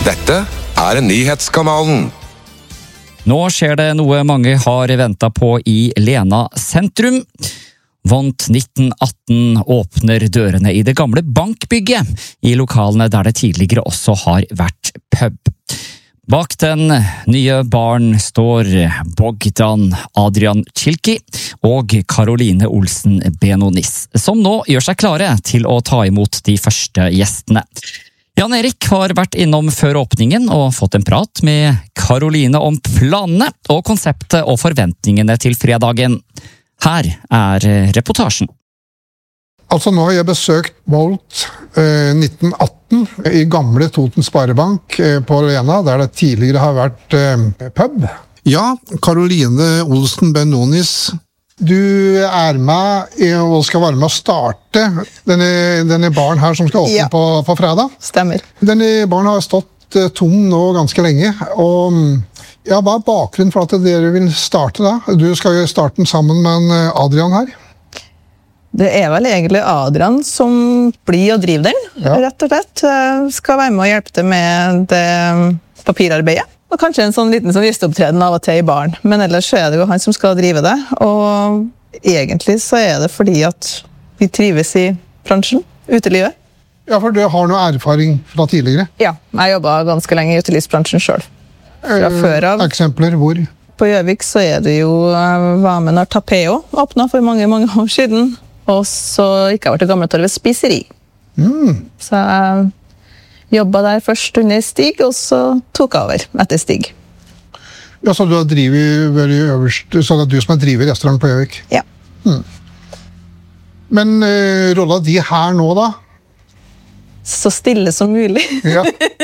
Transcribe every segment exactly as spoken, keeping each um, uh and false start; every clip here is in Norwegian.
Dette er Nyhetskanalen. Nå skjer det noe mange har ventet på i Lena sentrum. Vånt nitten atten åpner dørene i det gamle bankbygget, i lokalene der det tidligere også har vært pub. Bak den nye baren står Bogdan Adrian Chilki og Caroline Olsen Benonis, som nå gjør seg klare til å ta imot de første gjestene. Jan Erik har vært innom før åpningen og fått en prat med Caroline om planene og konseptet og forventningene til fredagen. Her er reportasjen. Altså nå har jeg besøkt Volt eh, nitten atten i gamle Toten Sparebank eh, på Lena, der det tidligere har vært eh, pub. Ja, Caroline Olsen Benonis, du er med og skal være med å starte denne, denne baren her som skal åpne ja. på, på fredag. Stemmer. Denne baren har stått eh, tom nå ganske lenge, og ja, hva er bakgrunnen for at dere vil starte da? Du skal jo starte den sammen med Adrian her. Det er vel egentlig Adrian som blir og driver den, ja. rett og slett. Skal være med og hjelpe til med det papirarbeidet. Og kanskje en sånn liten sånn gjesteopptreden av og til i baren. Men ellers er det jo han som skal drive det. Og egentlig så er det fordi at vi trives i bransjen, utelivet. Ja, for du har noe erfaring fra tidligere? Ja, jeg jobbet ganske lenge i utelivsbransjen selv. Fra før av. Eksempler hvor? På Gjøvik så er det jo var med når Tapeo åpnet for mange, mange år siden. Og så gikk jeg over til Gamletorvet spiseri. Mm. Så jeg jobbet der først under Stig, og så tok jeg over etter Stig. Ja, så du har drivet veldig øverst, så det er du som har drivet restaurant på Gjøvik? Ja. Mm. Men uh, rolla de her nå da? Så stille som mulig. Ja.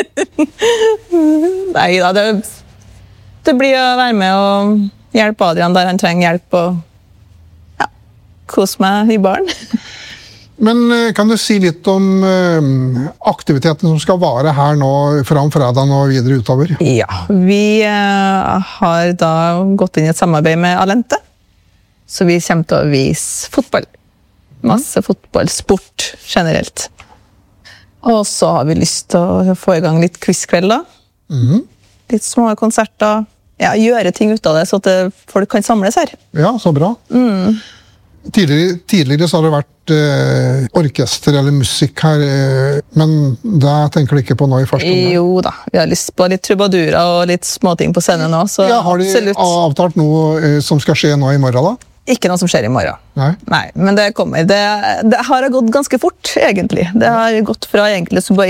Nei da, det, det blir å være med og hjelpe Adrian der han trenger hjelp, og ja, kos meg i baren. Men kan du si litt om uh, aktiviteten som skal være her nå fra fredagen og videre utover? Ja, vi uh, har da gått inn i et samarbeid med Alente, så vi kommer til å vise fotball. Masse fotball, sport generelt. Og så har vi lyst til å få i gang litt quizkveld da. Mm. Litt små konserter. Ja, gjøre ting ut av det, så at det, folk kan samles her. Ja, så bra. Mm. Tidligere, tidligere så har det vært eh, orkester eller musikk her, eh, men det tenker du ikke på nå i første omgang? Jo da, vi har lyst på litt trubadurer og litt småting på scenen nå. Så ja, har de absolutt avtalt noe eh, som skal skje nå i morgen da? Ikke noe som skjer i morgen. Nei. Nei, men det kommer. Det, det har gått ganske fort, egentlig. Det har gått fra egentlig så bare